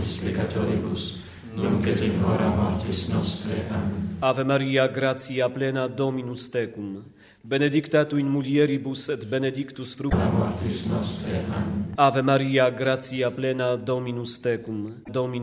nobis peccatoribus, nunc et in hora mortis nostre. Amen. Ave Maria, gratia plena, Dominus tecum, benedicta tu in mulieribus et benedictus fructus mortis nostre. Amen. Ave Maria, gratia plena, Dominus tecum,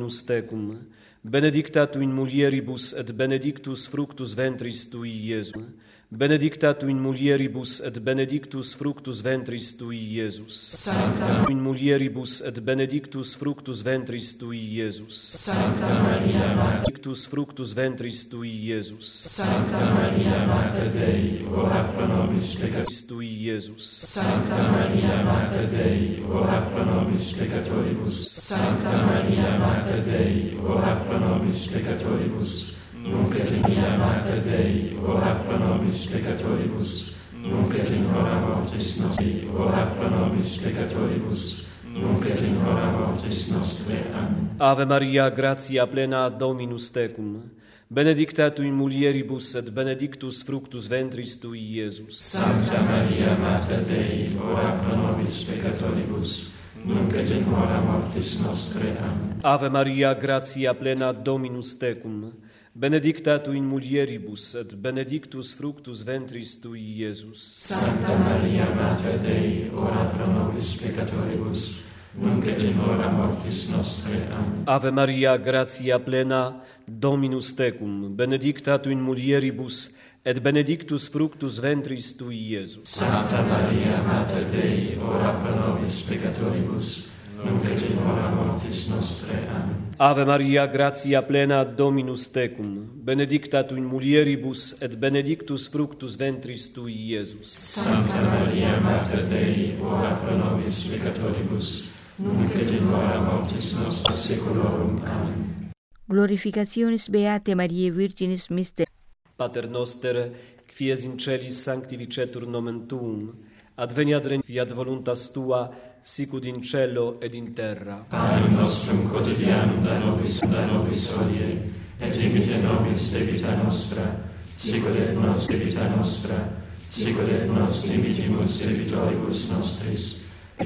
benedicta tu in mulieribus et benedictus fructus ventris tui, Iesus. Benedicta tu in mulieribus et benedictus fructus ventris tui, Iesus. Sancta in mulieribus et benedictus fructus ventris tui, Iesus. Sancta Maria, Mater Benedictus fructus ventris tui, Iesus. Sancta Maria, Mater Dei, ora pro nobis peccatoribus. Tui, Iesus. Sancta Maria, Mater Dei, ora pro nobis peccatoribus. Sancta Maria, Mater Dei, ora pro nobis peccatoribus. Nunc et in via Mater Dei, ora pro nobis peccatoribus. Nunc et in hora mortis nostre, ora pro nobis peccatoribus. Nunc et in hora mortis nostre. Amen. Ave Maria, gratia plena, Dominus tecum, benedicta tu in mulieribus et benedictus fructus ventris tui, Iesus. Sancta Maria, Mater Dei, ora pro nobis peccatoribus, nunc et in hora mortis nostre. Amen. Ave Maria, gratia plena, Dominus tecum, benedicta tu in mulieribus et benedictus fructus ventris tui, Iesus. Sancta Maria, Mater Dei, ora pro nobis peccatoribus, nunc et in hora mortis nostre. Amen. Ave Maria, gratia plena, Dominus tecum, benedicta tu in mulieribus et benedictus fructus ventris tui, Iesus. Sancta Maria, Mater Dei, ora pro nobis peccatoribus, nunc et in hora mortis nostre. Amen. Ave Maria, gratia plena, Dominus tecum, benedicta tu in mulieribus et benedictus fructus ventris tui, Iesus. Sancta Maria, Mater Dei, ora pro nobis peccatoribus, nunc et in hora mortis nostre saeculorum. Amen. Glorificationes Beate Mariae Virginis Mister. Pater noster, qui es in celis sanctificetur nomen tuum, adveniat regnum fiat voluntas tua, sicut in cielo ed in terra. Panem nostrum quotidianum da nobis hodie, et imite nobis debita nostra, sicut et nos debita nostra, sicut et nos dimitimus debitoribus nostris,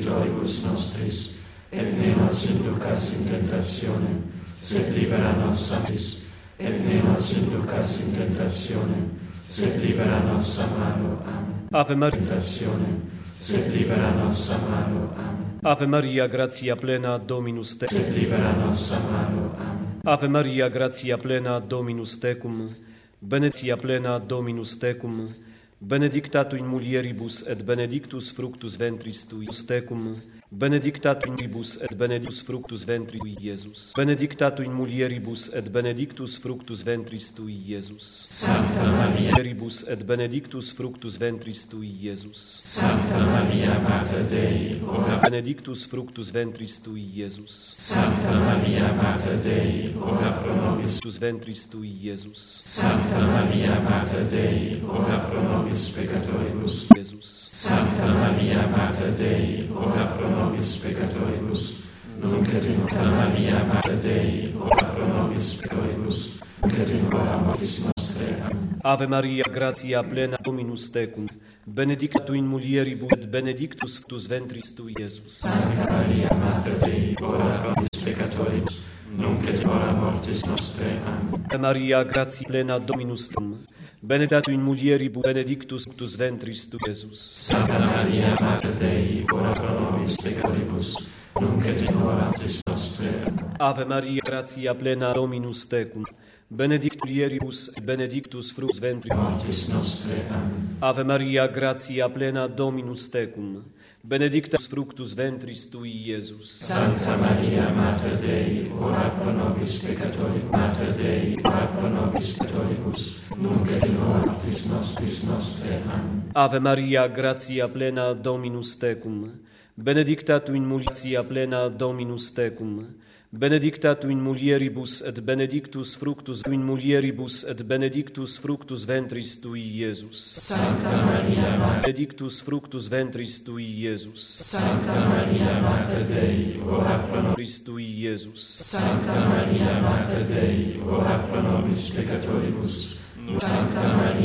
et ne nos inducas in tentationem, sed libera nos sanctis, et ne nos inducas in tentationem, sed libera nos a malo. Amen. Ave Maria, Tentationem, sed libera nos a malo. Amen. Ave Maria, gratia plena, Dominus tecum. Sed libera nos a malo. Amen. Ave Maria, gratia plena, Dominus tecum, benedicta plena, Dominus tecum, benedicta tu in mulieribus et benedictus fructus ventris tui, tecum, benedicta tu in mulieribus et benedictus fructus ventris tui, Iesus. Benedicta tu in mulieribus et benedictus fructus ventris tui, Iesus. Sancta Maria, Mulieribus et benedictus fructus ventris tui, Iesus. Sancta Maria, Mater Dei, ora Benedictus fructus ventris tui, Iesus. Sancta Maria, Mater Dei, ora pro nobis. Fructus ventris tui, Iesus. Sancta Maria, Mater Dei, ora pro nobis peccatoribus. Iesus. Sancta Maria, Mater Dei, ora pro nobis peccatoribus. Nunc et in hora Maria, Mater Dei, ora pro nobis peccatoribus. Nunc et in hora mortis nostre. Amen. Ave Maria, gratia plena, Dominus tecum, benedicta tu in mulieribus et benedictus fructus ventris tui, Iesus. Sancta Maria, Mater Dei, ora pro nobis peccatoribus. Nunc et in hora mortis nostre. Amen. Ave Maria, gratia plena, Dominus tecum, benedicta tu in mulieribus benedictus fructus ventris tui, Iesus. Sancta Maria, Mater Dei, ora pro nobis peccatoribus, nunc et in hora mortis nostre. Ave Maria, gratia plena, Dominus tecum, benedicta mulieribus et benedictus fructus ventris Mortis nostre. Amen. Ave Maria, gratia plena, Dominus tecum, benedicta fructus ventris tui, Iesus. Sancta Maria, Mater Dei, ora pro nobis peccatoribus. Mater Dei, ora pro nobis peccatoribus, nunc et in hora mortis nostre. Amen. Ave Maria, gratia plena, Dominus tecum, benedicta tu in mulieribus plena, Dominus tecum, benedicta tu in mulieribus et benedictus fructus tu in mulieribus et benedictus fructus ventris tui, Iesus. Sancta Maria, Benedictus fructus ventris tui, Iesus. Sancta Maria, Mater Dei, ora pro nobis. Tui, Iesus. Sancta Maria, Mater Dei, ora pro nobis peccatoribus. Sancta Maria,